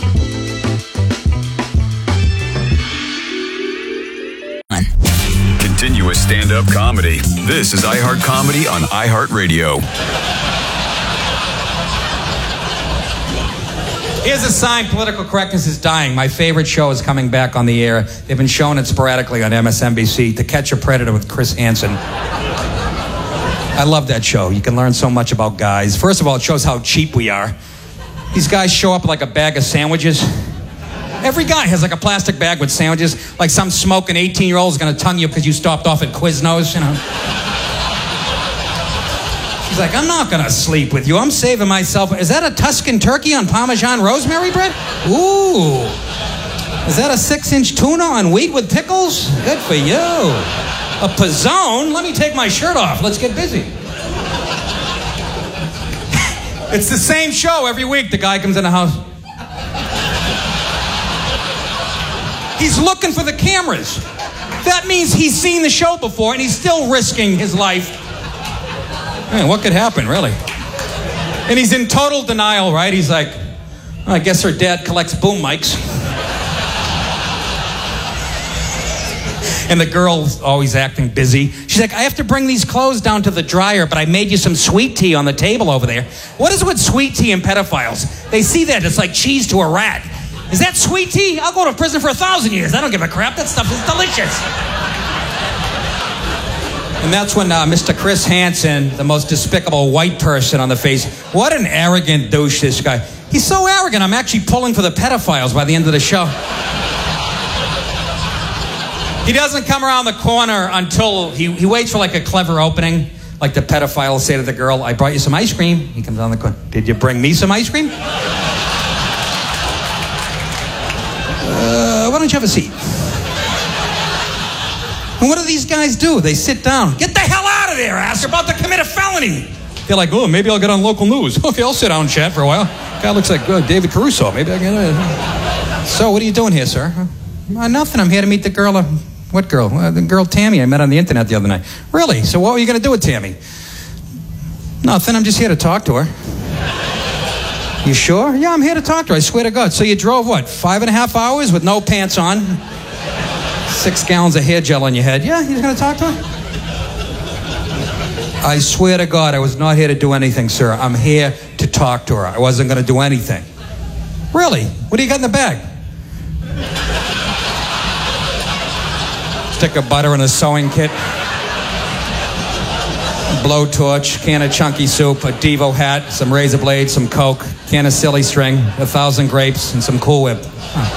Continuous stand-up comedy. This is iHeart Comedy on iHeartRadio. Here's a sign political correctness is dying. My favorite show is coming back on the air. They've been showing it sporadically on M S N B C, To Catch a Predator with Chris Hansen. I love that show. You can learn so much about guys. First of all, it shows how cheap we are. These guys show up with like a bag of sandwiches. Every guy has like a plastic bag with sandwiches, like some smoking eighteen-year-old is going to tongue you because you stopped off at Quiznos, you know. She's like, I'm not going to sleep with you. I'm saving myself. Is that a Tuscan turkey on Parmesan rosemary bread? Ooh. Is that a six-inch tuna on wheat with pickles? Good for you. A pizzone? Let me take my shirt off. Let's get busy. It's the same show every week. The guy comes in the house. He's looking for the cameras. That means he's seen the show before and he's still risking his life. Man, what could happen, really? And he's in total denial, right? He's like, oh, I guess her dad collects boom mics. And the girl's always acting busy. She's like, I have to bring these clothes down to the dryer, but I made you some sweet tea on the table over there. What is with sweet tea and pedophiles? They see that, it's like cheese to a rat. Is that sweet tea? I'll go to prison for a thousand years. I don't give a crap. That stuff is delicious. And that's when uh, Mister Chris Hansen, the most despicable white person on the face, what an arrogant douche this guy. He's so arrogant, I'm actually pulling for the pedophiles by the end of the show. He doesn't come around the corner until he, he waits for like a clever opening. Like the pedophile will say to the girl, I brought you some ice cream. He comes down the corner. Did you bring me some ice cream? Uh, why don't you have a seat? And what do these guys do? They sit down. Get the hell out of there, ass. You're about to commit a felony. They're like, oh, maybe I'll get on local news. Okay, I'll sit down and chat for a while. Guy looks like uh, David Caruso. Maybe I can... Uh... So, what are you doing here, sir? Uh, nothing. I'm here to meet the girl. Uh, what girl? Uh, the girl Tammy I met on the internet the other night. Really? So what were you going to do with Tammy? Nothing. I'm just here to talk to her. You sure? Yeah, I'm here to talk to her. I swear to God. So you drove, what, five and a half hours with no pants on? Six gallons of hair gel on your head. Yeah, you're going to talk to her? I swear to God, I was not here to do anything, sir. I'm here to talk to her. I wasn't going to do anything. Really? What do you got in the bag? Stick of butter in a sewing kit. Blowtorch, can of chunky soup, a Devo hat, some razor blades, some Coke, can of silly string, a thousand grapes, and some Cool Whip.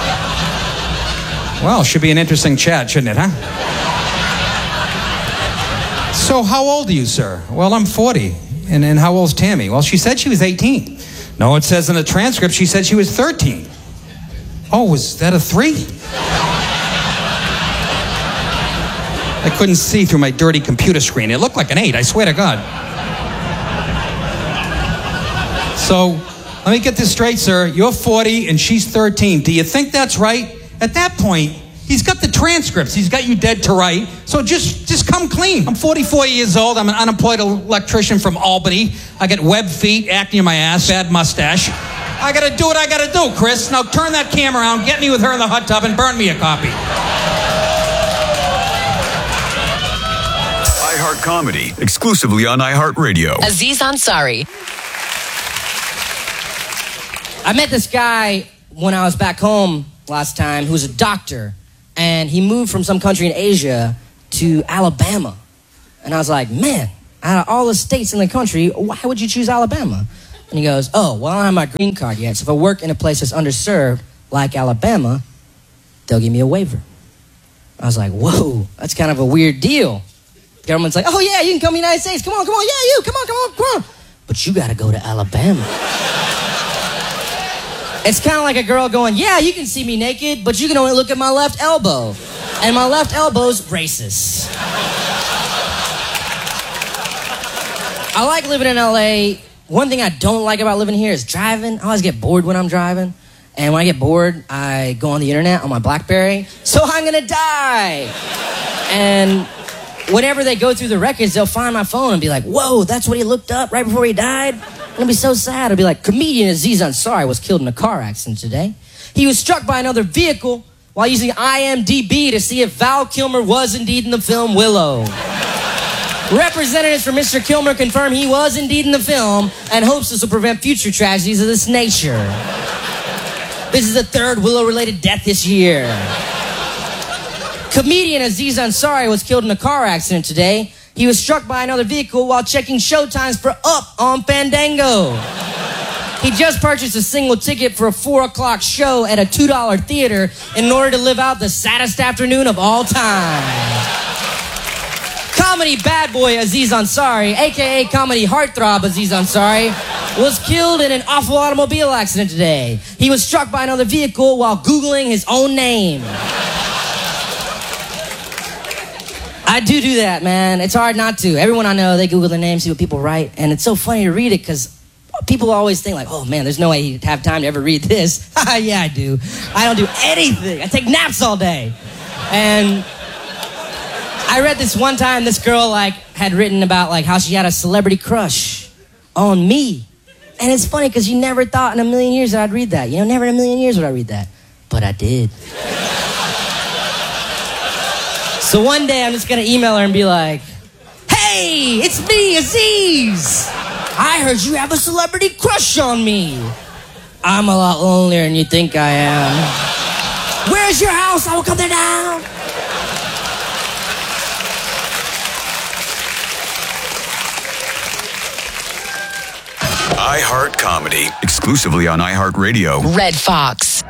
Huh. Well, should be an interesting chat, shouldn't it, huh? So how old are you, sir? Well, I'm forty. And, and how old's Tammy? Well, she said she was eighteen. No, it says in the transcript she said she was thirteen. Oh, was that a three? I couldn't see through my dirty computer screen. It looked like an eight, I swear to God. So, let me get this straight, sir. You're forty and she's thirteen. Do you think that's right? At that point, he's got the transcripts. He's got you dead to right. So just, just come clean. I'm forty-four years old. I'm an unemployed electrician from Albany. I got web feet, acne in my ass, bad mustache. I gotta do what I gotta do, Chris. Now turn that camera around, get me with her in the hot tub, and burn me a copy. iHeart Comedy, exclusively on iHeartRadio. Aziz Ansari. I met this guy when I was back home last time who was a doctor, and he moved from some country in Asia to Alabama. And I was like, man, out of all the states in the country, why would you choose Alabama? And he goes, oh, well, I don't have my green card yet, so if I work in a place that's underserved, like Alabama, they'll give me a waiver. I was like, whoa, that's kind of a weird deal. The government's like, oh, yeah, you can come to the United States. Come on, come on, yeah, you, come on, come on, come on. But you got to go to Alabama. It's kind of like a girl going, yeah, you can see me naked, but you can only look at my left elbow. And my left elbow's racist. I like living in L A. One thing I don't like about living here is driving. I always get bored when I'm driving. And when I get bored, I go on the internet on my BlackBerry. So I'm gonna die. And whenever they go through the records, they'll find my phone and be like, whoa, that's what he looked up right before he died? It'll be so sad. It'll be like, comedian Aziz Ansari was killed in a car accident today. He was struck by another vehicle while using I M D B to see if Val Kilmer was indeed in the film Willow. Representatives for Mister Kilmer confirm he was indeed in the film and hopes this will prevent future tragedies of this nature. This is the third Willow-related death this year. Comedian Aziz Ansari was killed in a car accident today. He was struck by another vehicle while checking showtimes for Up on Fandango. He just purchased a single ticket for a four o'clock show at a two dollar theater in order to live out the saddest afternoon of all time. Comedy bad boy Aziz Ansari, a k a comedy heartthrob Aziz Ansari, was killed in an awful automobile accident today. He was struck by another vehicle while Googling his own name. I do do that, man. It's hard not to. Everyone I know, they Google their name, see what people write, and it's so funny to read it because people always think like, oh man, there's no way he'd have time to ever read this. Yeah, I do. I don't do anything. I take naps all day. And I read this one time, this girl like had written about like how she had a celebrity crush on me. And it's funny because you never thought in a million years that I'd read that. You know, never in a million years would I read that. But I did. So one day I'm just gonna email her and be like, hey, it's me, Aziz. I heard you have a celebrity crush on me. I'm a lot lonelier than you think I am. Where's your house? I will come there now. iHeart Comedy, exclusively on iHeartRadio. Red Fox.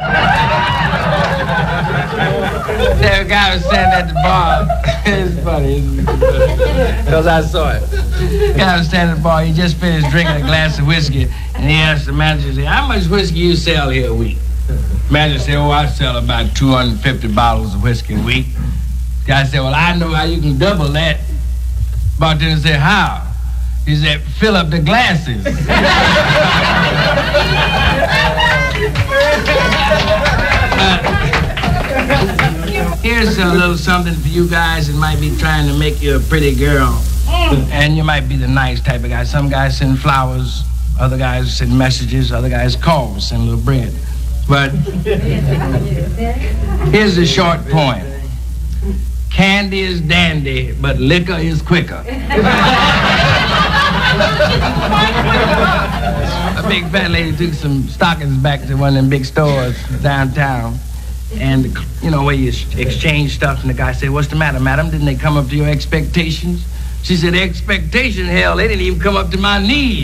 There, a guy was standing at the bar. It's funny, because I saw it. The guy was standing at the bar. He just finished drinking a glass of whiskey, and he asked the manager, said, how much whiskey you sell here a week? The manager said, oh, I sell about two hundred fifty bottles of whiskey a week. The guy said, well, I know how you can double that. Bartender said, how? He said, fill up the glasses. uh, here's a little something for you guys that might be trying to make you a pretty girl. And you might be the nice type of guy. Some guys send flowers, other guys send messages, other guys call, send a little bread. But here's the short point. Candy is dandy, but liquor is quicker. A big fat lady took some stockings back to one of them big stores downtown. And, you know, where you exchange stuff, and the guy said, what's the matter, madam? Didn't they come up to your expectations? She said, expectation, hell, they didn't even come up to my need.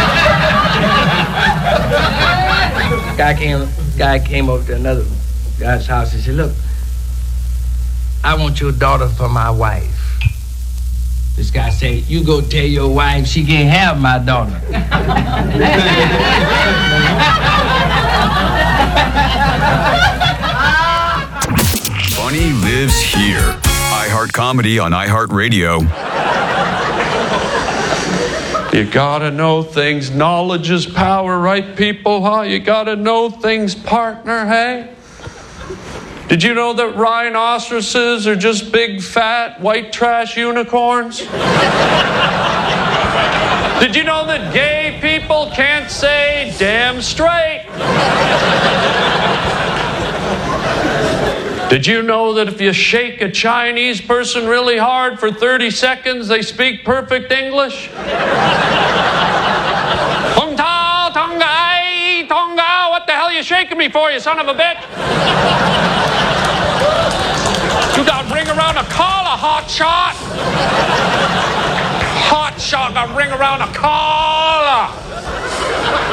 guy came, guy came over to another guy's house and said, look, I want your daughter for my wife. This guy said, you go tell your wife she can't have my daughter. Funny lives here. iHeart Comedy on iHeartRadio. You gotta know things. Knowledge is power, right, people? Huh? You gotta know things, partner, hey? Did you know that rhinoceroses are just big, fat, white trash unicorns? Did you know that gay people can't say damn straight? Did you know that if you shake a Chinese person really hard for thirty seconds, they speak perfect English? Tong Tao, Tong Gai, Tong Gao, what the hell are you shaking me for, you son of a bitch? You got to ring around a collar, hot shot. Hot shot, got to ring around a collar.